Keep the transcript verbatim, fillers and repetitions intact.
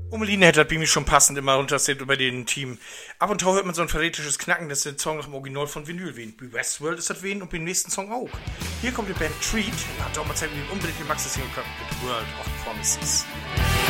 Umeline hätte das bei mir schon passend immer runtersteht über den Team. Ab und zu hört man so ein verräterisches Knacken, das ist der Song nach dem Original von Vinyl wen. Bei Westworld ist das wen und beim nächsten Song auch. Hier kommt die Band Treat. Hat auch mal Zeit, mit dem unbedingt den Max singen können. Mit World of Promises.